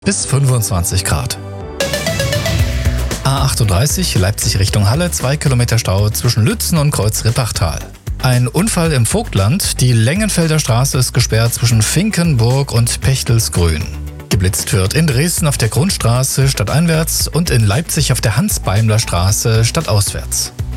bis 25 Grad. A38 Leipzig Richtung Halle, 2 Kilometer Stau zwischen Lützen und Kreuz-Rippachtal. Ein Unfall im Vogtland, die Längenfelder Straße ist gesperrt zwischen Finkenburg und Pechtelsgrün. Geblitzt wird in Dresden auf der Grundstraße stadteinwärts und in Leipzig auf der Hans-Beimler-Straße stadtauswärts.